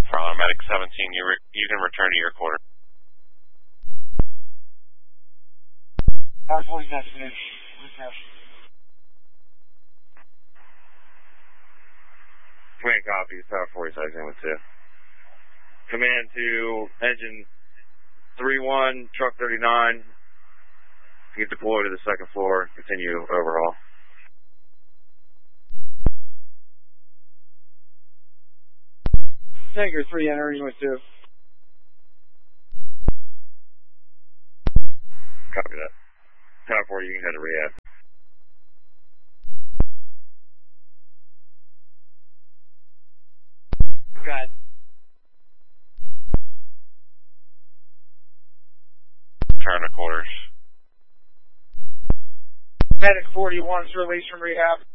Farland Medic 17, you can return to your quarters. Our fully vaccinated. Command copies, Tower 40, Section 2. Command to engine 31, truck 39. Get deployed to the second floor, continue overhaul. Tanker 3 entering with 2. Copy that. Tower 40, you can head to rehab. Got it. Return to quarters. Medic 41's released from rehab.